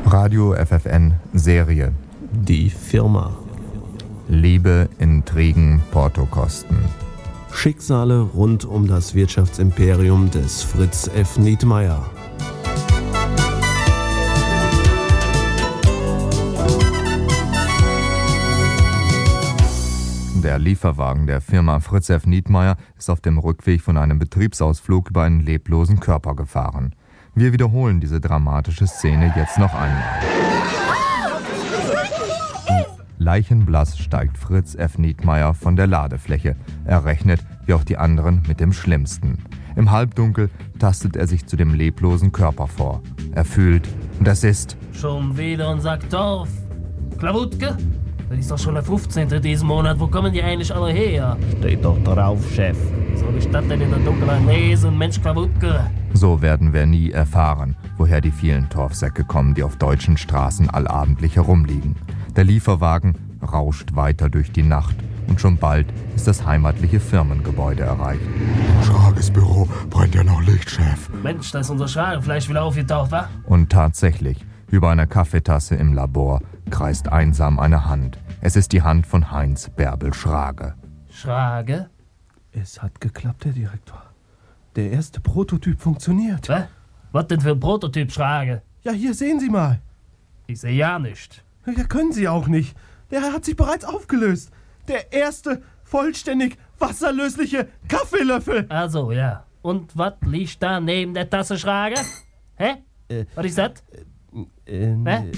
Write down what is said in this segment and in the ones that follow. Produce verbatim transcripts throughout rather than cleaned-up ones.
Radio F F N Serie. Die Firma. Liebe, Intrigen, Portokosten. Schicksale rund um das Wirtschaftsimperium des Fritz F. Nietmeyer. Der Lieferwagen der Firma Fritz F. Nietmeyer ist auf dem Rückweg von einem Betriebsausflug über einen leblosen Körper gefahren. Wir wiederholen diese dramatische Szene jetzt noch einmal. Leichenblass steigt Fritz F. Nietmeyer von der Ladefläche. Er rechnet, wie auch die anderen, mit dem Schlimmsten. Im Halbdunkel tastet er sich zu dem leblosen Körper vor. Er fühlt, und es ist... Schon wieder ein Sack Torf. Klawutke? Das ist doch schon der fünfzehnte diesen Monat. Wo kommen die eigentlich alle her? Steht doch drauf, Chef. Soll ich das denn in der Dunkelheit lesen, Mensch Klawutke? So werden wir nie erfahren, woher die vielen Torfsäcke kommen, die auf deutschen Straßen allabendlich herumliegen. Der Lieferwagen rauscht weiter durch die Nacht und schon bald ist das heimatliche Firmengebäude erreicht. Im Schrages Büro brennt ja noch Licht, Chef. Mensch, da ist unser Schragenfleisch wieder aufgetaucht, wa? Und tatsächlich, über einer Kaffeetasse im Labor kreist einsam eine Hand. Es ist die Hand von Heinz Bärbel Schrage. Schrage? Es hat geklappt, Herr Direktor. Der erste Prototyp funktioniert. Was? Was denn für ein Prototyp, Schrage? Ja, hier sehen Sie mal. Ich sehe ja nicht. Ja, können Sie auch nicht. Der hat sich bereits aufgelöst. Der erste vollständig wasserlösliche Kaffeelöffel. Also, ja. Und was liegt da neben der Tasse, Schrage? Hä? Äh, was ist das? Äh, Hä? äh,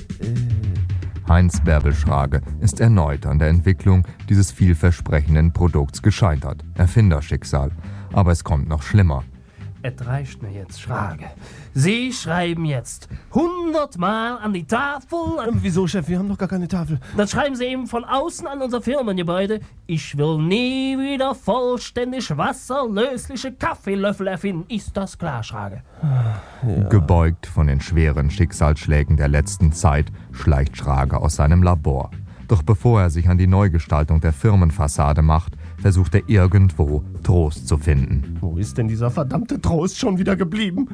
Heinz Bärbel Schrage ist erneut an der Entwicklung dieses vielversprechenden Produkts gescheitert. Erfinderschicksal. Aber es kommt noch schlimmer. Es reicht mir jetzt, Schrage. Sie schreiben jetzt hundertmal an die Tafel. An Wieso, Chef? Wir haben doch gar keine Tafel. Dann schreiben Sie eben von außen an unser Firmengebäude: Ich will nie wieder vollständig wasserlösliche Kaffeelöffel erfinden. Ist das klar, Schrage? Ja. Gebeugt von den schweren Schicksalsschlägen der letzten Zeit schleicht Schrage aus seinem Labor. Doch bevor er sich an die Neugestaltung der Firmenfassade macht, versucht er irgendwo Trost zu finden. Wo ist denn dieser verdammte Trost schon wieder geblieben?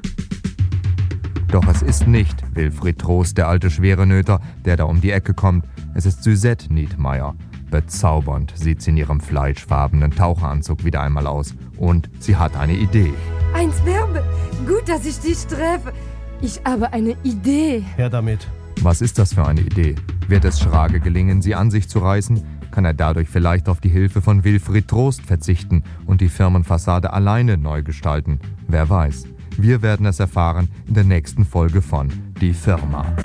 Doch es ist nicht Wilfried Trost, der alte Schwerenöter, der da um die Ecke kommt. Es ist Suzette Nietmeyer. Bezaubernd sieht sie in ihrem fleischfarbenen Taucheranzug wieder einmal aus. Und sie hat eine Idee. Heinz Bärbel, gut, dass ich dich treffe. Ich habe eine Idee. Her damit. Was ist das für eine Idee? Wird es Schrage gelingen, sie an sich zu reißen? Kann er dadurch vielleicht auf die Hilfe von Wilfried Trost verzichten und die Firmenfassade alleine neu gestalten? Wer weiß. Wir werden es erfahren in der nächsten Folge von Die Firma.